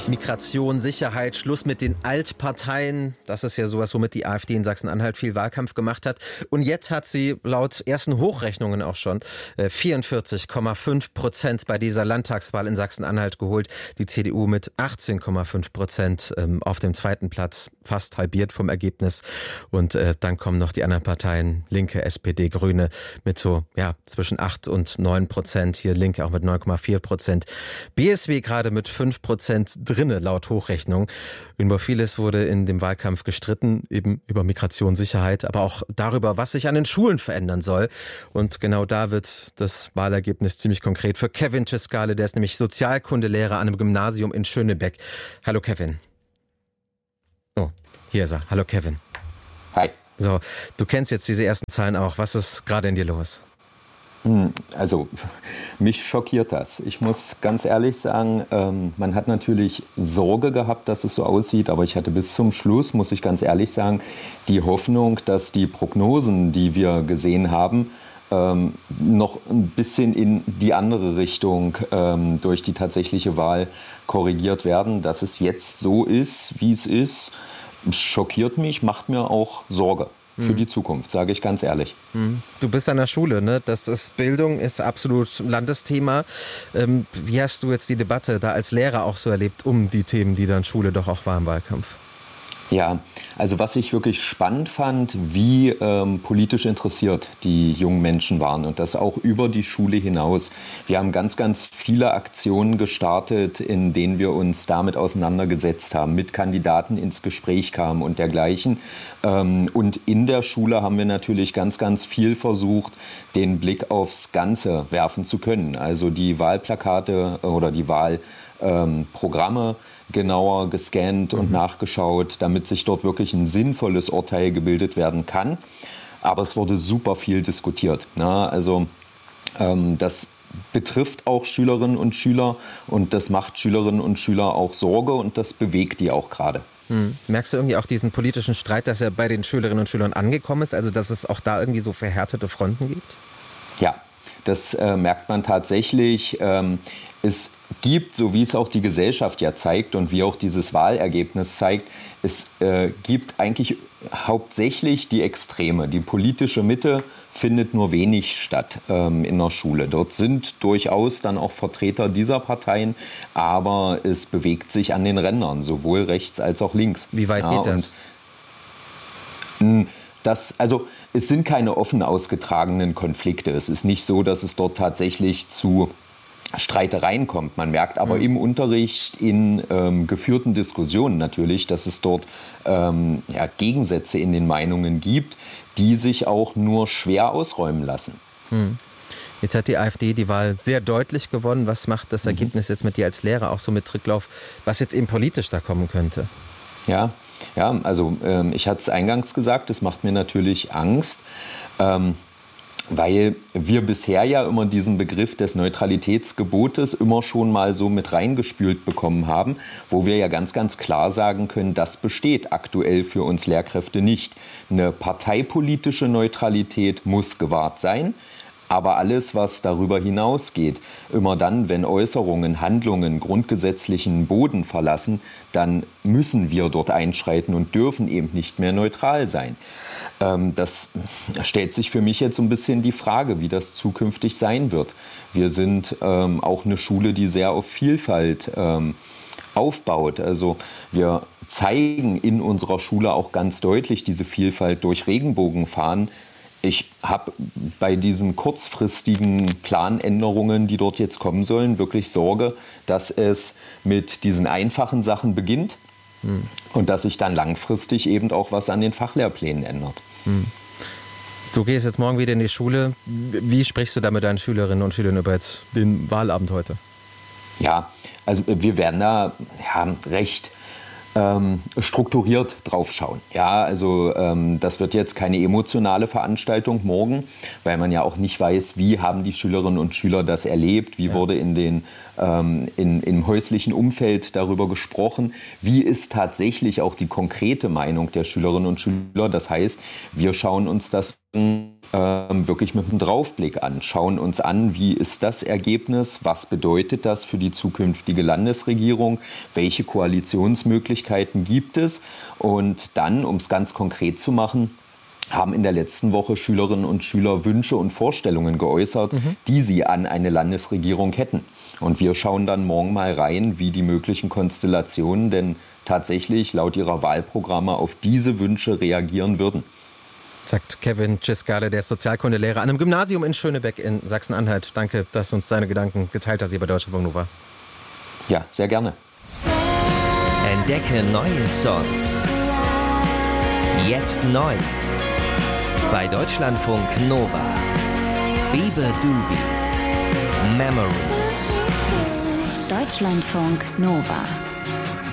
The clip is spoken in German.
Migration, Sicherheit, Schluss mit den Altparteien. Das ist ja sowas, womit die AfD in Sachsen-Anhalt viel Wahlkampf gemacht hat. Und jetzt hat sie laut ersten Hochrechnungen auch schon 44,5% bei dieser Landtagswahl in Sachsen-Anhalt geholt. Die CDU mit 18,5% auf dem zweiten Platz, fast halbiert vom Ergebnis. Und dann kommen noch die anderen Parteien, Linke, SPD, Grüne mit so zwischen 8 und 9%. Hier Linke auch mit 9,4%. BSW gerade mit 5% drinne, laut Hochrechnung. Über vieles wurde in dem Wahlkampf gestritten, eben über Migration, Sicherheit, aber auch darüber, was sich an den Schulen verändern soll. Und genau da wird das Wahlergebnis ziemlich konkret für Kevin Cescale, der ist nämlich Sozialkundelehrer an einem Gymnasium in Schönebeck. Hallo Kevin. Oh, hier ist er. Hallo Kevin. Hi. So, du kennst jetzt diese ersten Zahlen auch. Was ist gerade in dir los? Also, mich schockiert das. Ich muss ganz ehrlich sagen, man hat natürlich Sorge gehabt, dass es so aussieht, aber ich hatte bis zum Schluss, muss ich ganz ehrlich sagen, die Hoffnung, dass die Prognosen, die wir gesehen haben, noch ein bisschen in die andere Richtung durch die tatsächliche Wahl korrigiert werden. Dass es jetzt so ist, wie es ist, schockiert mich, macht mir auch Sorge. Für die Zukunft, sage ich ganz ehrlich. Du bist an der Schule, ne? Bildung ist absolut Landesthema. Wie hast du jetzt die Debatte da als Lehrer auch so erlebt um die Themen, die dann Schule doch auch war im Wahlkampf? Ja, also was ich wirklich spannend fand, wie politisch interessiert die jungen Menschen waren und das auch über die Schule hinaus. Wir haben ganz, ganz viele Aktionen gestartet, in denen wir uns damit auseinandergesetzt haben, mit Kandidaten ins Gespräch kamen und dergleichen. Und in der Schule haben wir natürlich ganz, ganz viel versucht, den Blick aufs Ganze werfen zu können. Also die Wahlplakate oder die Wahlprogramme genauer gescannt und nachgeschaut, damit sich dort wirklich ein sinnvolles Urteil gebildet werden kann. Aber es wurde super viel diskutiert. Also das betrifft auch Schülerinnen und Schüler und das macht Schülerinnen und Schüler auch Sorge und das bewegt die auch gerade. Merkst du irgendwie auch diesen politischen Streit, dass er bei den Schülerinnen und Schülern angekommen ist? Also dass es auch da irgendwie so verhärtete Fronten gibt? Ja, das merkt man tatsächlich. Es gibt, so wie es auch die Gesellschaft ja zeigt und wie auch dieses Wahlergebnis zeigt, es gibt eigentlich hauptsächlich die Extreme. Die politische Mitte findet nur wenig statt in der Schule. Dort sind durchaus dann auch Vertreter dieser Parteien, aber es bewegt sich an den Rändern, sowohl rechts als auch links. Wie weit geht das? Es sind keine offen ausgetragenen Konflikte. Es ist nicht so, dass es dort tatsächlich zu Streitereien kommt. Man merkt aber im Unterricht, in geführten Diskussionen natürlich, dass es dort Gegensätze in den Meinungen gibt, die sich auch nur schwer ausräumen lassen. Jetzt hat die AfD die Wahl sehr deutlich gewonnen. Was macht das Ergebnis jetzt mit dir als Lehrer auch so mit Rücklauf, was jetzt eben politisch da kommen könnte? Ja, also ich hatte es eingangs gesagt, es macht mir natürlich Angst, weil wir bisher ja immer diesen Begriff des Neutralitätsgebotes immer schon mal so mit reingespült bekommen haben, wo wir ja ganz, ganz klar sagen können, das besteht aktuell für uns Lehrkräfte nicht. Eine parteipolitische Neutralität muss gewahrt sein. Aber alles, was darüber hinausgeht, immer dann, wenn Äußerungen, Handlungen grundgesetzlichen Boden verlassen, dann müssen wir dort einschreiten und dürfen eben nicht mehr neutral sein. Das stellt sich für mich jetzt so ein bisschen die Frage, wie das zukünftig sein wird. Wir sind auch eine Schule, die sehr auf Vielfalt aufbaut. Also wir zeigen in unserer Schule auch ganz deutlich diese Vielfalt durch Regenbogenfahnen. Ich habe bei diesen kurzfristigen Planänderungen, die dort jetzt kommen sollen, wirklich Sorge, dass es mit diesen einfachen Sachen beginnt und dass sich dann langfristig eben auch was an den Fachlehrplänen ändert. Du gehst jetzt morgen wieder in die Schule. Wie sprichst du da mit deinen Schülerinnen und Schülern über jetzt den Wahlabend heute? Ja, also wir werden da recht strukturiert drauf schauen. Ja, also das wird jetzt keine emotionale Veranstaltung morgen, weil man ja auch nicht weiß, wie haben die Schülerinnen und Schüler das erlebt, wie wurde im häuslichen Umfeld darüber gesprochen, wie ist tatsächlich auch die konkrete Meinung der Schülerinnen und Schüler. Das heißt, wir schauen uns das wirklich mit einem Draufblick an, schauen uns an, wie ist das Ergebnis, was bedeutet das für die zukünftige Landesregierung, welche Koalitionsmöglichkeiten gibt es und dann, um es ganz konkret zu machen, haben in der letzten Woche Schülerinnen und Schüler Wünsche und Vorstellungen geäußert, die sie an eine Landesregierung hätten. Und wir schauen dann morgen mal rein, wie die möglichen Konstellationen denn tatsächlich laut ihrer Wahlprogramme auf diese Wünsche reagieren würden. Sagt Kevin Cisgale, der ist Sozialkundelehrer an einem Gymnasium in Schönebeck in Sachsen-Anhalt. Danke, dass du uns deine Gedanken geteilt hast hier bei Deutschlandfunk Nova. Ja, sehr gerne. Entdecke neue Songs. Jetzt neu. Bei Deutschlandfunk Nova. Bieber Doobie. Memories. Deutschlandfunk Nova.